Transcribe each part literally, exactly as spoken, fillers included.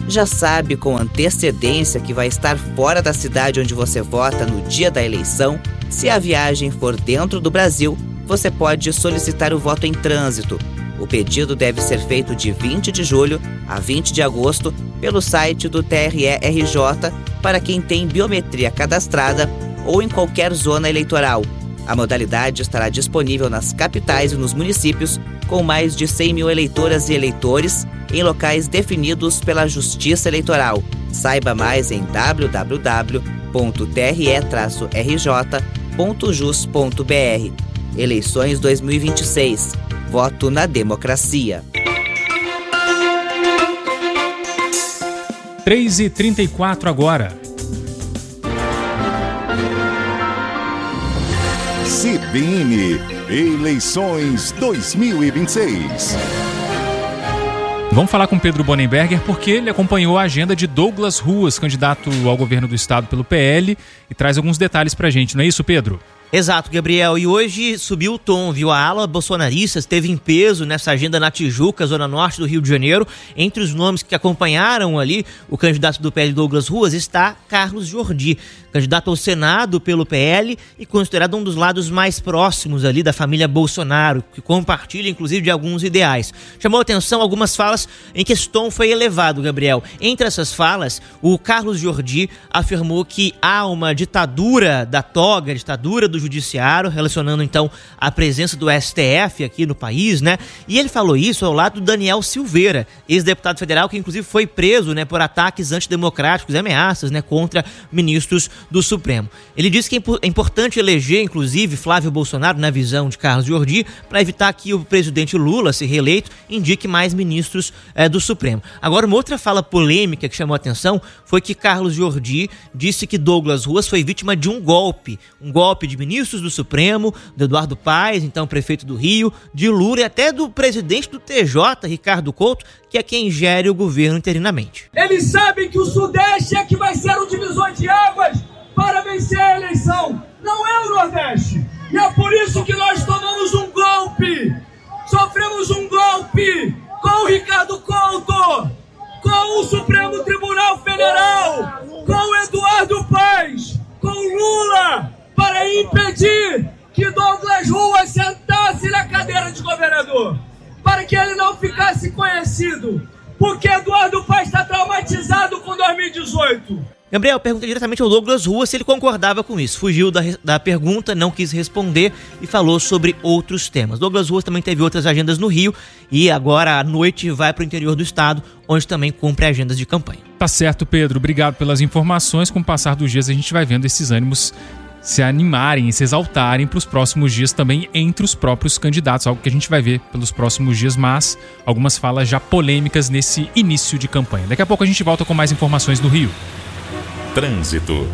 Já sabe com antecedência que vai estar fora da cidade onde você vota no dia da eleição? Se a viagem for dentro do Brasil, você pode solicitar o voto em trânsito. O pedido deve ser feito de vinte de julho a vinte de agosto pelo site do T R E R J para quem tem biometria cadastrada ou em qualquer zona eleitoral. A modalidade estará disponível nas capitais e nos municípios com mais de cem mil eleitoras e eleitores em locais definidos pela Justiça Eleitoral. Saiba mais em w w w ponto t r e r j ponto jus ponto b r. Eleições dois mil e vinte e seis. Voto na democracia. três e trinta e quatro agora. C B N Eleições dois mil e vinte e seis. Vamos falar com Pedro Bonenberger porque ele acompanhou a agenda de Douglas Ruas, candidato ao governo do estado pelo P L, e traz alguns detalhes pra gente, não é isso, Pedro? Exato, Gabriel. E hoje subiu o tom, viu? A ala bolsonarista esteve em peso nessa agenda na Tijuca, zona norte do Rio de Janeiro. Entre os nomes que acompanharam ali o candidato do P L, Douglas Ruas, está Carlos Jordi, candidato ao Senado pelo P L e considerado um dos lados mais próximos ali da família Bolsonaro, que compartilha inclusive de alguns ideais. Chamou a atenção algumas falas em que esse tom foi elevado, Gabriel. Entre essas falas, o Carlos Jordi afirmou que há uma ditadura da toga, ditadura do judiciário, relacionando então a presença do S T F aqui no país, né? E ele falou isso ao lado do Daniel Silveira, ex-deputado federal que inclusive foi preso, né, por ataques antidemocráticos e ameaças, né, contra ministros do Supremo. Ele disse que é importante eleger, inclusive, Flávio Bolsonaro, na visão de Carlos Jordi, para evitar que o presidente Lula, se reeleito, indique mais ministros é, do Supremo. Agora, uma outra fala polêmica que chamou a atenção foi que Carlos Jordi disse que Douglas Ruas foi vítima de um golpe, um golpe de ministros do Supremo, do Eduardo Paes, então prefeito do Rio, de Lula e até do presidente do T J, Ricardo Couto, que é quem gere o governo interinamente. Eles sabem que o Sudeste é que vai ser o divisor de águas para vencer a eleição, não é o Nordeste. E é por isso que nós tomamos um golpe, sofremos um golpe com o Ricardo Couto, com o Supremo Tribunal Federal, com o Eduardo Paes, com o Lula, para impedir que Douglas Ruas sentasse na cadeira de governador, para que ele não ficasse conhecido, porque Eduardo Paes está traumatizado com dois mil e dezoito. Gabriel pergunta diretamente ao Douglas Ruas se ele concordava com isso. Fugiu da, da pergunta, não quis responder e falou sobre outros temas. Douglas Ruas também teve outras agendas no Rio e agora à noite vai para o interior do estado, onde também cumpre agendas de campanha. Tá certo, Pedro. Obrigado pelas informações. Com o passar dos dias a gente vai vendo esses ânimos se animarem e se exaltarem para os próximos dias também entre os próprios candidatos, algo que a gente vai ver pelos próximos dias, mas algumas falas já polêmicas nesse início de campanha. Daqui a pouco a gente volta com mais informações do Rio. Trânsito.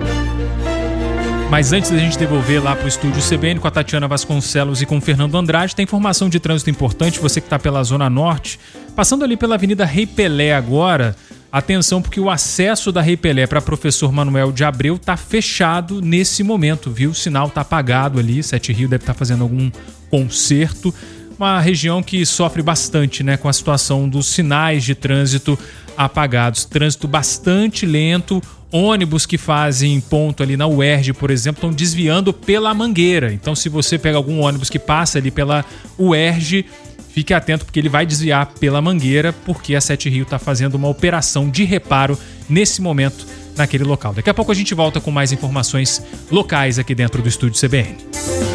Mas antes da gente devolver lá para o estúdio C B N com a Tatiana Vasconcelos e com o Fernando Andrade, tem informação de trânsito importante, você que está pela Zona Norte, passando ali pela Avenida Rei Pelé agora. Atenção, porque o acesso da Rei Pelé para Professor Manuel de Abreu está fechado nesse momento, viu? O sinal está apagado ali, Sete Rio deve estar tá fazendo algum conserto. Uma região que sofre bastante, né, com a situação dos sinais de trânsito apagados. Trânsito bastante lento, ônibus que fazem ponto ali na U E R J, por exemplo, estão desviando pela Mangueira. Então, se você pega algum ônibus que passa ali pela U E R J, fique atento porque ele vai desviar pela Mangueira, porque a Sete Rio está fazendo uma operação de reparo nesse momento naquele local. Daqui a pouco a gente volta com mais informações locais aqui dentro do estúdio C B N.